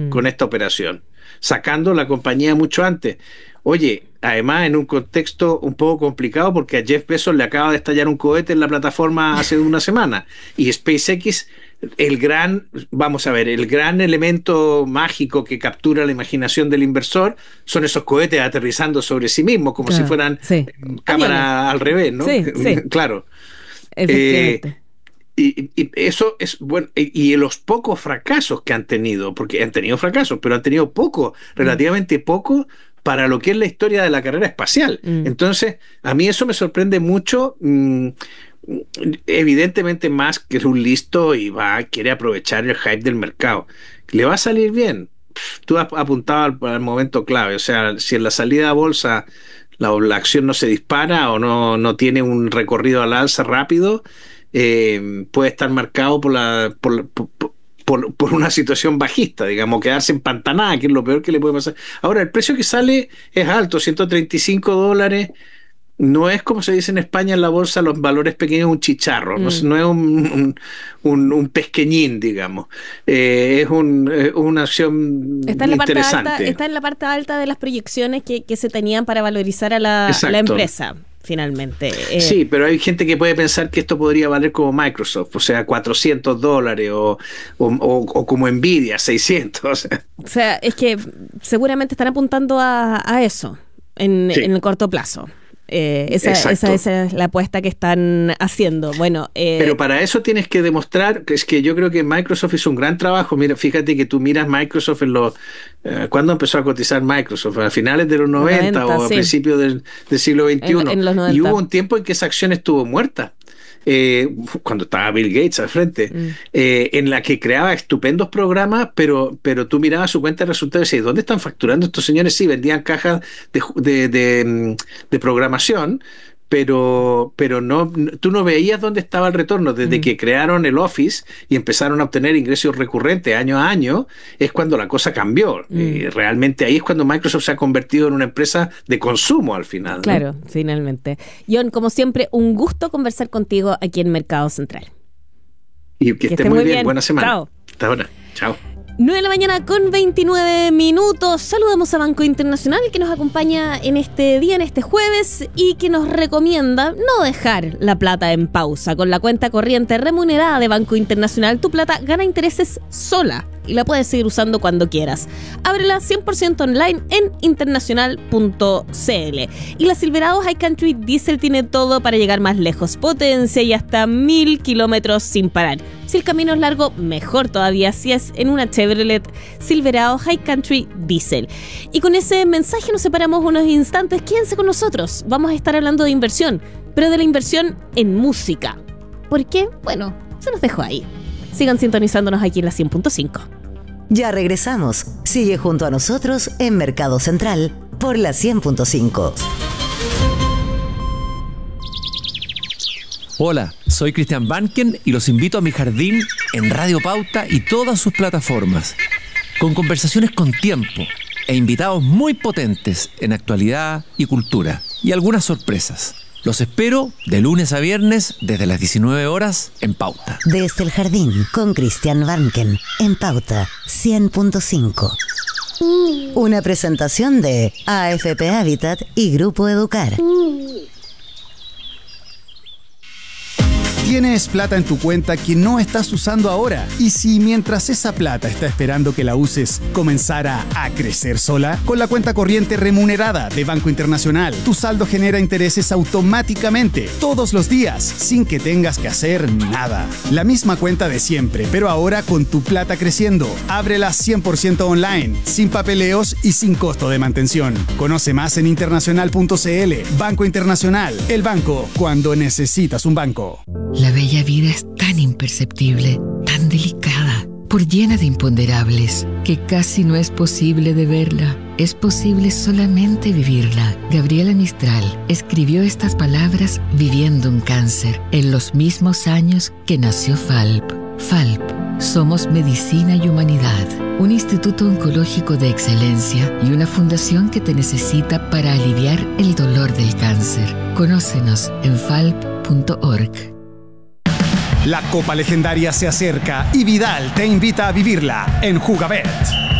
con esta operación, sacando la compañía mucho antes. Oye, además en un contexto un poco complicado porque a Jeff Bezos le acaba de estallar un cohete en la plataforma hace una semana y SpaceX, el gran elemento mágico que captura la imaginación del inversor son esos cohetes aterrizando sobre sí mismos como si fueran cámara al revés, ¿no? Sí. Claro. Efectivamente. Y eso es bueno, y los pocos fracasos que han tenido, porque han tenido fracasos, pero han tenido poco, relativamente poco para lo que es la historia de la carrera espacial. Entonces, a mí eso me sorprende mucho. Evidentemente más que es un listo y quiere aprovechar el hype del mercado. ¿Le va a salir bien? Tú has apuntado al momento clave, o sea, si en la salida a bolsa la acción no se dispara o no tiene un recorrido al alza rápido, puede estar marcado por una situación bajista, digamos, quedarse empantanada, que es lo peor que le puede pasar. Ahora, el precio que sale es alto, $135. No es como se dice en España en la bolsa, los valores pequeños, un chicharro, no es un pesqueñín, digamos. Es una acción interesante. Está en la parte alta de las proyecciones que se tenían para valorizar a la empresa. Finalmente. Sí, pero hay gente que puede pensar que esto podría valer como Microsoft, o sea, $400 o como Nvidia, 600. O sea, es que seguramente están apuntando a eso en el corto plazo. Esa es la apuesta que están haciendo. Bueno, pero para eso tienes que demostrar que es que yo creo que Microsoft hizo un gran trabajo. Mira, fíjate que tú miras Microsoft ¿cuándo empezó a cotizar Microsoft? ¿A finales de los 90 o a principios del siglo XXI? En los 90. Y hubo un tiempo en que esa acción estuvo muerta. Cuando estaba Bill Gates al frente, en la que creaba estupendos programas, pero tú mirabas su cuenta de resultados y decías, ¿dónde están facturando estos señores? Sí, vendían cajas de programación, pero tú no veías dónde estaba el retorno. Desde que crearon el Office y empezaron a obtener ingresos recurrentes año a año, es cuando la cosa cambió. Realmente ahí es cuando Microsoft se ha convertido en una empresa de consumo al final, ¿no? Claro, finalmente. John, como siempre, un gusto conversar contigo aquí en Mercado Central. Y que esté muy bien. Buena semana. Chao. Hasta ahora. Chao. 9:29 a.m. Saludamos a Banco Internacional, que nos acompaña en este día, en este jueves, y que nos recomienda no dejar la plata en pausa. Con la cuenta corriente remunerada de Banco Internacional, tu plata gana intereses sola y la puedes seguir usando cuando quieras. Ábrela 100% online en internacional.cl. Y la Silverado High Country Diesel tiene todo para llegar más lejos. Potencia y hasta 1000 kilómetros sin parar. Si el camino es largo, mejor todavía si es en una Chevrolet Silverado High Country Diesel. Y con ese mensaje nos separamos unos instantes. Quédense con nosotros. Vamos a estar hablando de inversión, pero de la inversión en música. ¿Por qué? Bueno, se los dejo ahí. Sigan sintonizándonos aquí en la 100.5. Ya regresamos. Sigue junto a nosotros en Mercado Central por la 100.5. Hola, soy Cristian Banken y los invito a mi jardín en Radio Pauta y todas sus plataformas, con conversaciones con tiempo e invitados muy potentes en actualidad y cultura, y algunas sorpresas. Los espero de lunes a viernes desde las 19 horas en Pauta. Desde el jardín con Cristian Banken en Pauta 100.5. Una presentación de AFP Habitat y Grupo Educar. Tienes plata en tu cuenta que no estás usando ahora. Y si mientras esa plata está esperando que la uses, comenzara a crecer sola, con la cuenta corriente remunerada de Banco Internacional, tu saldo genera intereses automáticamente, todos los días, sin que tengas que hacer nada. La misma cuenta de siempre, pero ahora con tu plata creciendo. Ábrela 100% online, sin papeleos y sin costo de mantención. Conoce más en internacional.cl. Banco Internacional, el banco cuando necesitas un banco. La bella vida es tan imperceptible, tan delicada, por llena de imponderables, que casi no es posible de verla. Es posible solamente vivirla. Gabriela Mistral escribió estas palabras viviendo un cáncer, en los mismos años que nació FALP. FALP, somos medicina y humanidad, un instituto oncológico de excelencia y una fundación que te necesita para aliviar el dolor del cáncer. Conócenos en falp.org. La Copa Legendaria se acerca y Vidal te invita a vivirla en Jugabet.